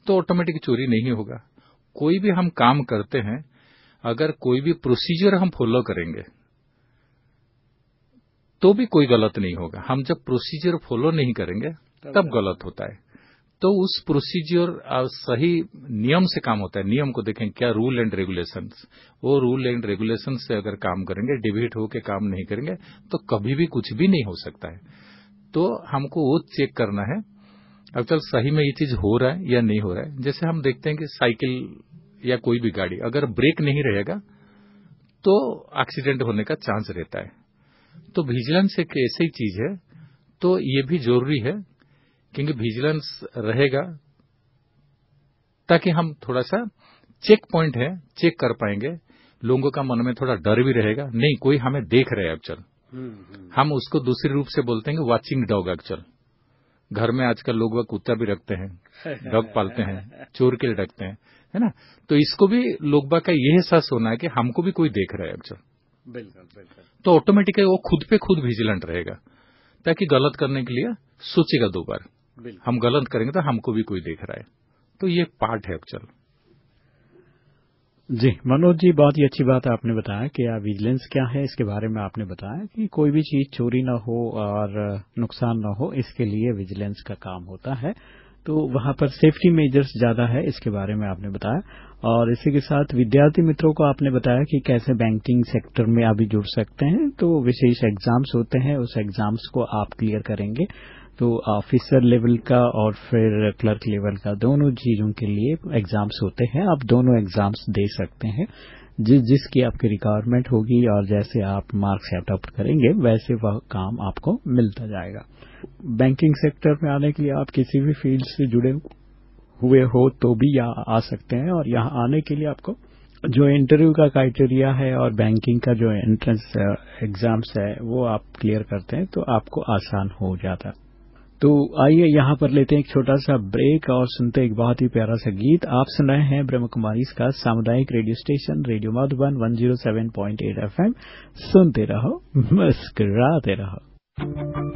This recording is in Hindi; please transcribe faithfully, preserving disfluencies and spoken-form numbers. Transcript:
तो ऑटोमेटिक चोरी नहीं होगा। कोई भी हम काम करते हैं, अगर कोई भी प्रोसीजर हम फॉलो करेंगे तो भी कोई गलत नहीं होगा। हम जब प्रोसीजर फॉलो नहीं करेंगे तब गलत होता है। तो उस प्रोसीजर सही नियम से काम होता है। नियम को देखें, क्या रूल एंड रेगुलेशंस, वो रूल एंड रेगुलेशन से अगर काम करेंगे, डिविएट होकर काम नहीं करेंगे तो कभी भी कुछ भी नहीं हो सकता है। तो हमको वो चेक करना है, अब चल सही में ये चीज हो रहा है या नहीं हो रहा है। जैसे हम देखते हैं कि साइकिल या कोई भी गाड़ी अगर ब्रेक नहीं रहेगा तो एक्सीडेंट होने का चांस रहता है। तो विजिलेंस एक ऐसी चीज है, तो ये भी जरूरी है क्योंकि विजिलेंस रहेगा ताकि हम थोड़ा सा चेक पॉइंट है, चेक कर पाएंगे। लोगों का मन में थोड़ा डर भी रहेगा, नहीं कोई हमें देख रहे हैं एक्चुअल। हम उसको दूसरे रूप से बोलते हैं कि वाचिंग डॉग एक्चुअल। घर में आजकल लोग कुत्ता भी रखते हैं, डॉग पालते हैं, चोर के लिए रखते हैं, है ना। तो इसको भी लोग का ये एहसास होना है कि हमको भी कोई देख रहा है एक्चुअल। बिल्कुल बिल्कुल। तो ऑटोमेटिकली वो खुद पे खुद विजिलेंट रहेगा, ताकि गलत करने के लिए सोचेगा दो बार। हम गलत करेंगे तो हमको भी कोई देख रहा है। तो ये पार्ट है एक्चुअल। जी मनोज जी, बहुत ही अच्छी बात आपने बताया कि विजिलेंस क्या है, इसके बारे में आपने बताया कि कोई भी चीज चोरी ना हो और नुकसान ना हो, इसके लिए विजिलेंस का काम होता है। तो वहां पर सेफ्टी मेजर्स ज्यादा है, इसके बारे में आपने बताया। और इसी के साथ विद्यार्थी मित्रों को आपने बताया कि कैसे बैंकिंग सेक्टर में अभी जुड़ सकते हैं। तो विशेष एग्जाम्स होते हैं, उस एग्जाम्स को आप क्लियर करेंगे तो ऑफिसर लेवल का और फिर क्लर्क लेवल का दोनों चीजों के लिए एग्जाम्स होते हैं। आप दोनों एग्जाम्स दे सकते हैं, जिस जिसकी आपकी रिक्वायरमेंट होगी और जैसे आप मार्क्स सेट अप करेंगे वैसे वह काम आपको मिलता जाएगा। बैंकिंग सेक्टर में आने के लिए आप किसी भी फील्ड से जुड़े हुए हो तो भी यहाँ आ सकते हैं। और यहाँ आने के लिए आपको जो इंटरव्यू का क्राइटेरिया है और बैंकिंग का जो एंट्रेंस एग्जाम्स है वो आप क्लियर करते हैं तो आपको आसान हो जाता है। तो आइए यहाँ पर लेते हैं एक छोटा सा ब्रेक और सुनते हैं एक बहुत ही प्यारा सा गीत। आप सुन रहे हैं ब्रह्म कुमारी का सामुदायिक radio station radio Madhuban one zero seven point eight F M. सुनते रहो, मुस्कुराते रहो।